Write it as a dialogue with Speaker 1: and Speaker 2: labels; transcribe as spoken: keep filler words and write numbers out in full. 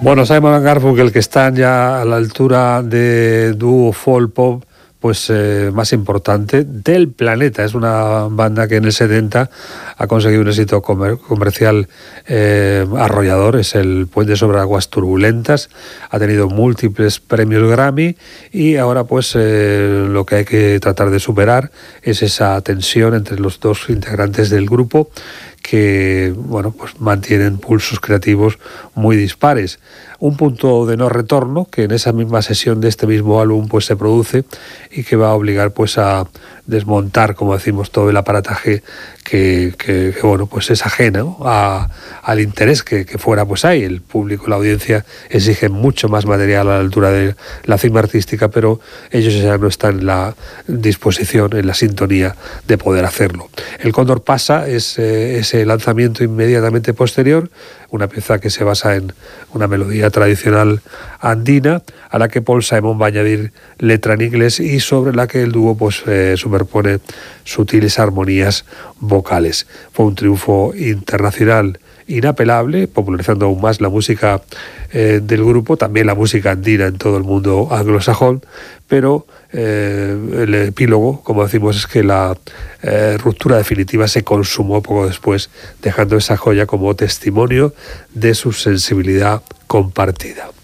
Speaker 1: Bueno, Simon and Garfunkel, que están ya a la altura de dúo folk pop pues eh, más importante del planeta. Es una banda que en el setenta ha conseguido un éxito comer comercial eh, arrollador. Es el Puente sobre aguas turbulentas. Ha tenido múltiples premios Grammy y ahora pues eh, lo que hay que tratar de superar es esa tensión entre los dos integrantes del grupo, que bueno, pues mantienen pulsos creativos muy dispares. Un punto de no retorno que en esa misma sesión de este mismo álbum pues se produce y que va a obligar pues a desmontar, como decimos, todo el aparataje que, que, que bueno, pues es ajeno a, al interés que, que fuera pues hay. El público, la audiencia exigen mucho más material a la altura de la cima artística, pero ellos ya no están en la disposición, en la sintonía de poder hacerlo. El Cóndor pasa es eh, ese lanzamiento inmediatamente posterior, una pieza que se basa en una melodía tradicional andina, a la que Paul Simon va a añadir letra en inglés y sobre la que el dúo pues eh, superpone sutiles armonías vocales. Fue un triunfo internacional inapelable, popularizando aún más la música eh, del grupo, también la música andina en todo el mundo anglosajón, pero eh, el epílogo, como decimos, es que la eh, ruptura definitiva se consumó poco después, dejando esa joya como testimonio de su sensibilidad compartida.